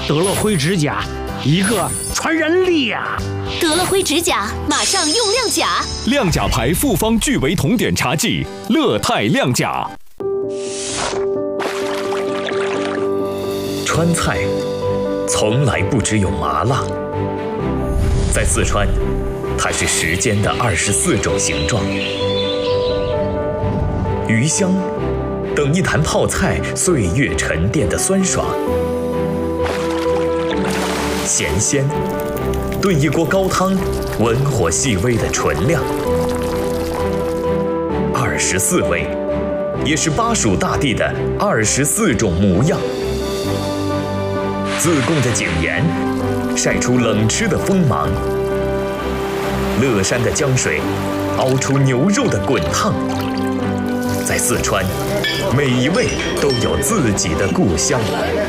得了灰指甲，一个传人力呀！ 得了灰指甲，马上用亮甲。 亮甲牌复方聚维酮碘茶剂，乐泰亮甲。 川菜从来不只有麻辣，在四川，它是时间的24种形状。鱼香等一坛泡菜岁月沉淀的酸爽，咸鲜炖一锅高汤文火细微的纯亮，24味也是巴蜀大地的24种模样。自贡的井盐晒出冷吃的锋芒，乐山的江水熬出牛肉的滚烫。在四川，每一味都有自己的故乡。